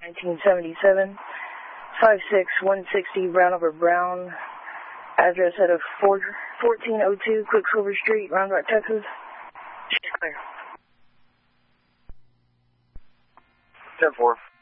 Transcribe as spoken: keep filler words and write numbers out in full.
nineteen seventy-seven, five six one sixty Brown over Brown, address at a fourteen oh two Quicksilver Street, Round Rock, Texas. She's clear. ten four.